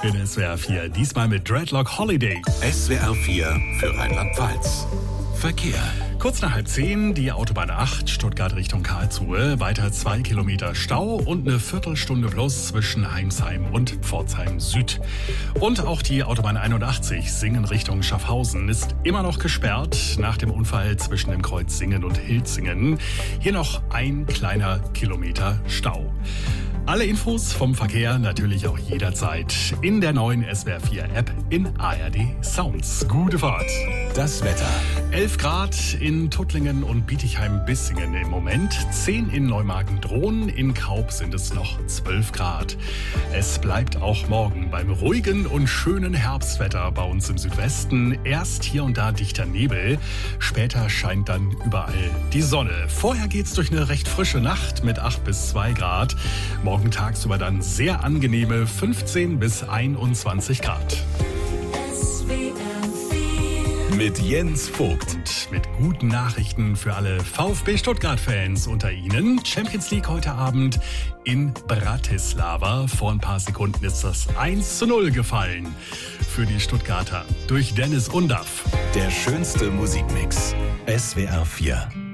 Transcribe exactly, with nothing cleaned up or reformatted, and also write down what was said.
für den S W R vier. Diesmal mit Dreadlock Holiday. S W R vier für Rheinland-Pfalz. Verkehr. Kurz nach halb zehn die Autobahn acht, Stuttgart Richtung Karlsruhe. Weiter zwei Kilometer Stau und eine Viertelstunde plus zwischen Heimsheim und Pforzheim Süd. Und auch die Autobahn einundachtzig, Singen Richtung Schaffhausen, ist immer noch gesperrt nach dem Unfall zwischen dem Kreuz Singen und Hilzingen. Hier noch ein kleiner Kilometer Stau. Alle Infos vom Verkehr natürlich auch jederzeit in der neuen S W R vier App in A R D Sounds. Gute Fahrt. Das Wetter. elf Grad in Tuttlingen und Bietigheim-Bissingen im Moment. zehn in Neumagen-Drohnen. In Kaub sind es noch zwölf Grad. Es bleibt auch morgen beim ruhigen und schönen Herbstwetter bei uns im Südwesten. Erst hier und da dichter Nebel. Später scheint dann überall die Sonne. Vorher geht's durch eine recht frische Nacht mit acht bis zwei Grad. Morgen tagsüber dann sehr angenehme fünfzehn bis einundzwanzig Grad. Mit Jens Vogt. Und mit guten Nachrichten für alle VfB Stuttgart-Fans unter Ihnen. Champions League heute Abend in Bratislava. Vor ein paar Sekunden ist das eins zu null gefallen für die Stuttgarter durch Dennis Undaff. Der schönste Musikmix. S W R vier.